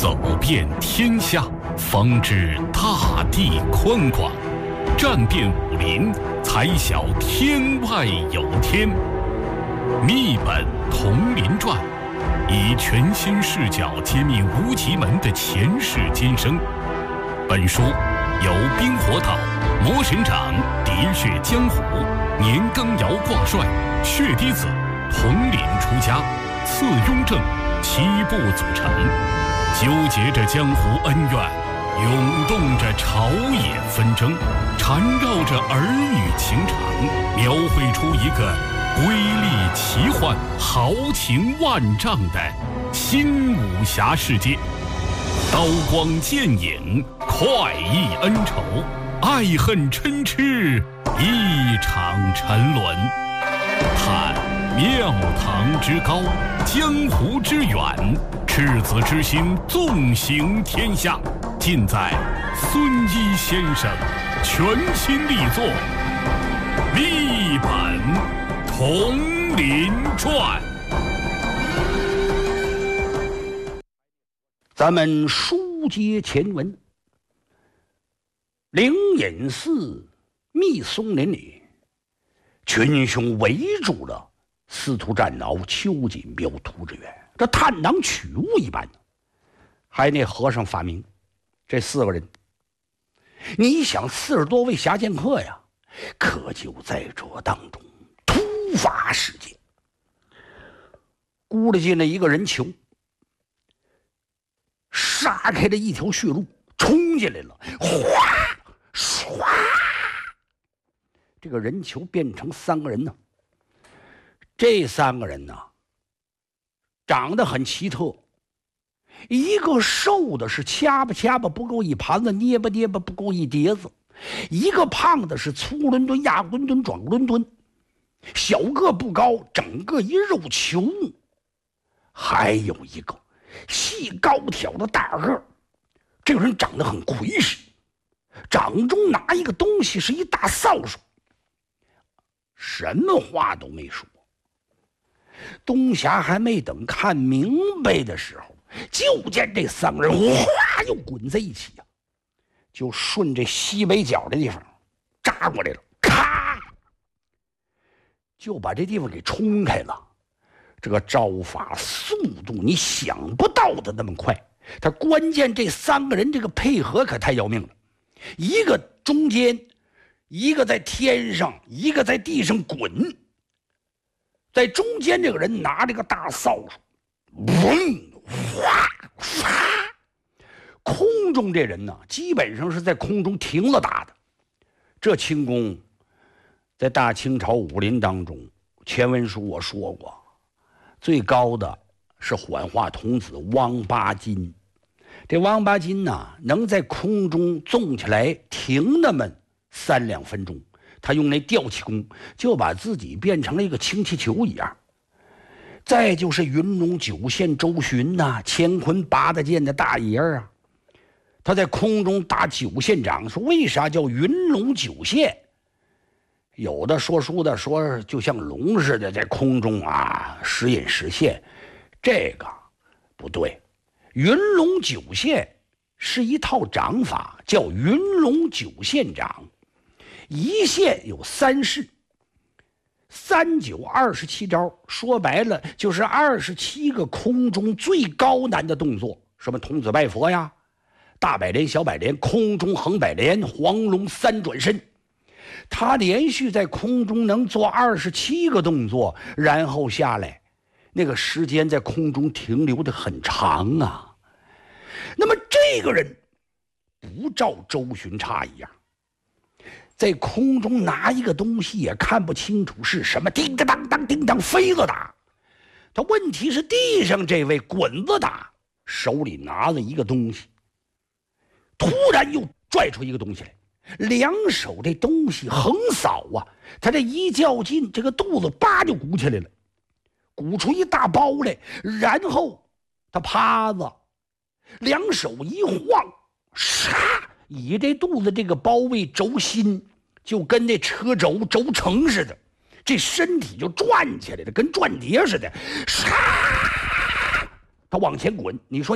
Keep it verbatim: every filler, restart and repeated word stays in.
走遍天下，方知大地宽广；战遍武林，才晓天外有天。秘本同林传，以全新视角揭秘无极门的前世今生。本书由冰火岛、魔神掌、喋血江湖、年羹尧挂帅、血滴子、统领出家、次雍正七部组成，纠结着江湖恩怨，涌动着朝野纷争，缠绕着儿女情长，描绘出一个瑰丽奇幻、豪情万丈的新武侠世界。刀光剑影，快意恩仇，爱恨嗔痴，一场沉沦。看庙堂之高，江湖之远，赤子之心纵行天下，尽在孙一先生全新力作《秘本同林传》。 咱们书接前文，灵隐寺密松林里，群雄围住了司徒战挠、邱锦标、涂志远，这探囊取物一般。还那和尚法明，这四个人，你想四十多位侠剑客呀，可就在这当中突发事件，咕噜进了一个人球，杀开了一条血路，冲进来了，哗唰，这个人球变成三个人呢。这三个人呢，长得很奇特，一个瘦的是掐吧掐吧不够一盘子，捏吧捏吧不够一碟子；一个胖的是粗伦敦、亚伦敦、壮伦敦，小个不高，整个一肉球；还有一个细高挑的大个，这个人长得很魁实，掌中拿一个东西是一大扫帚，什么话都没说。东侠还没等看明白的时候，就见这三个人哗又滚在一起呀、啊，就顺这西北角的地方扎过来了，咔就把这地方给冲开了。这个招法速度你想不到的那么快，他关键这三个人这个配合可太要命了，一个中间，一个在天上，一个在地上滚。在中间这个人拿着个大扫帚，嗡哗唰，空中这人呢，基本上是在空中停了打的。这轻功在大清朝武林当中，前文书我说过，最高的是缓化童子汪八金。这汪八金呢，能在空中纵起来停那么三两分钟，他用那吊起功就把自己变成了一个氢气球一样。再就是云龙九县周巡呐、啊，乾坤八大剑的大爷啊，他在空中打九县掌，说为啥叫云龙九县？有的说书的说就像龙似的在空中啊时隐时现，这个不对。云龙九县是一套掌法，叫云龙九县掌，一县有三式，三九二十七招，说白了就是二十七个空中最高难的动作，什么童子拜佛呀、大摆莲、小摆莲、空中横摆莲、黄龙三转身。他连续在空中能做二十七个动作，然后下来，那个时间在空中停留的很长啊。那么这个人不照周巡差一样，在空中拿一个东西也看不清楚是什么，叮当当叮当飞了打。他问题是地上这位滚子打，手里拿了一个东西，突然又拽出一个东西来，两手这东西横扫啊，他这一较劲，这个肚子叭就鼓起来了，鼓出一大包来，然后他趴子，两手一晃，唰，以这肚子这个包为轴心，就跟那车轴轴承似的，这身体就转起来了，跟转碟似的，唰，他往前滚。你说